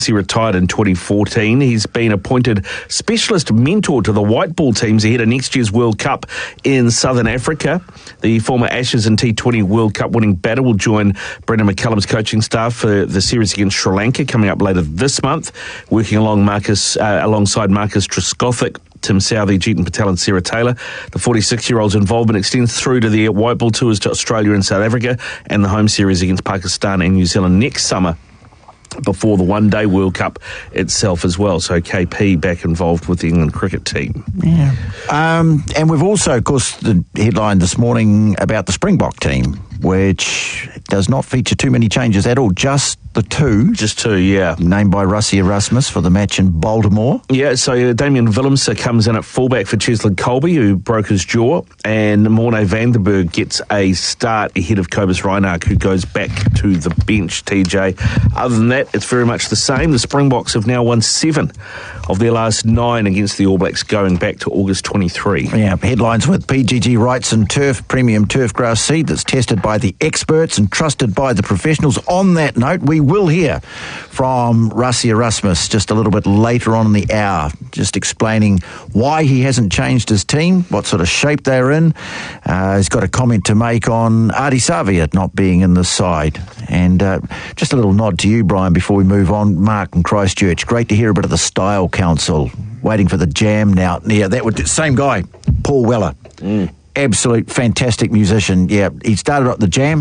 He retired in 2014. He's been appointed specialist mentor to the white ball teams ahead of next year's World Cup in Southern Africa. The former Ashes and T20 World Cup winning batter will join Brendan McCullum's coaching staff for the series against Sri Lanka coming up later this month, working alongside Marcus Trescothick, Tim Southey, Jeetan Patel and Sarah Taylor. The 46-year-old's involvement extends through to the white ball tours to Australia and South Africa and the home series against Pakistan and New Zealand next summer, before the one-day World Cup itself as well. So KP back involved with the England cricket team. Yeah. And we've also, of course, the headline this morning about the Springbok team, which does not feature too many changes at all, just the two. Just two, yeah. Named by Rassie Erasmus for the match in Baltimore. Yeah, so Damien Willemse comes in at fullback for Cheslin Colby, who broke his jaw, and Morne Vandenberg gets a start ahead of Cobus Reinach, who goes back to the bench, TJ. Other than that, it's very much the same. The Springboks have now won 7 of their last 9 against the All Blacks, going back to August 23. Yeah, headlines with PGG Wrightson Turf, premium turf grass seed that's tested by the experts and trusted by the professionals. On that note, we will hear from Rassie Erasmus just a little bit later on in the hour, just explaining why he hasn't changed his team, what sort of shape they're in. He's got a comment to make on Ardie Savea not being in the side. And just a little nod to you, Brian, before we move on. Mark and Christchurch, great to hear a bit of the Style Council. Waiting for the Jam now. Yeah, that would same guy, Paul Weller. Absolute fantastic musician. Yeah, he started up the Jam.